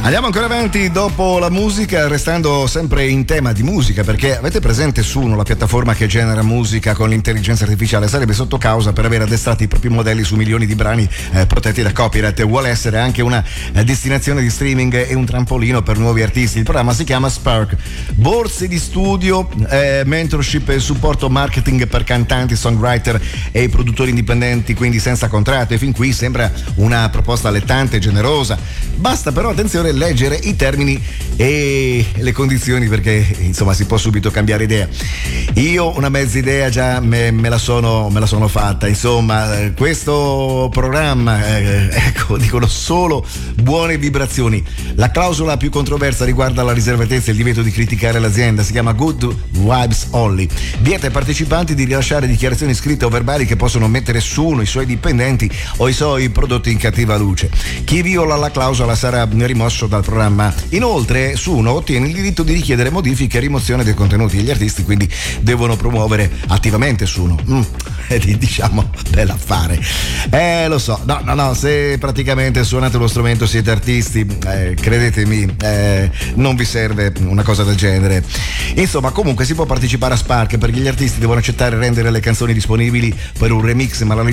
Andiamo ancora avanti dopo la musica, restando sempre in tema di musica, perché avete presente Suno, la piattaforma che genera musica con l'intelligenza artificiale, sarebbe sotto causa per aver addestrato i propri modelli su milioni di brani protetti da copyright. Vuole essere anche una destinazione di streaming e un trampolino per nuovi artisti. Il programma si chiama Spark, borse di studio, mentorship e supporto marketing per cantanti, songwriter e produttori indipendenti, quindi senza contratto. E fin qui sembra una proposta allettante e generosa. Basta però, attenzione, leggere i termini e le condizioni, perché insomma si può subito cambiare idea. Io una mezza idea già me la sono fatta. Insomma, questo programma ecco, dicono solo buone vibrazioni. La clausola più controversa riguarda la riservatezza e il divieto di criticare l'azienda. Si chiama Good Vibes Only. Vieta ai partecipanti di rilasciare dichiarazioni scritte o verbali che possono mettere Suno, i suoi dipendenti o i suoi prodotti in cattiva luce. Chi viola la clausola sarà rimosso dal programma. Inoltre Suno ottiene il diritto di richiedere modifiche e rimozione dei contenuti. Gli artisti quindi devono promuovere attivamente Suno. Diciamo bell'affare. Lo so, no, se praticamente suonate lo strumento, siete artisti, credetemi, non vi serve una cosa del genere. Insomma, comunque si può partecipare a Spark, perché gli artisti devono accettare e rendere le canzoni disponibili per un remix, ma la